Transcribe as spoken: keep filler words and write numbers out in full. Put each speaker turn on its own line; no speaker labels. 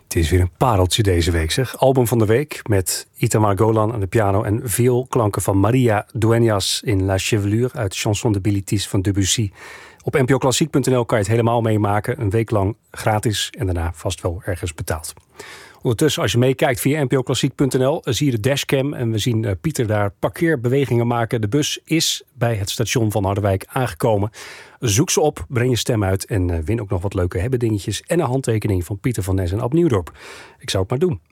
Het is weer een pareltje deze week, zeg. Album van de week met Itamar Golan aan de piano en veel klanken van Maria Dueñas in La Chevelure uit Chanson de Bilitis van Debussy. Op n p o klassiek punt n l kan je het helemaal meemaken. Een week lang gratis en daarna vast wel ergens betaald. Ondertussen, als je meekijkt via n p o klassiek punt n l, zie je de dashcam en we zien uh, Pieter daar parkeerbewegingen maken. De bus is bij het station van Harderwijk aangekomen. Zoek ze op, breng je stem uit en uh, win ook nog wat leuke hebbedingetjes en een handtekening van Pieter van Nes en Ab Nieuwdorp. Ik zou het maar doen.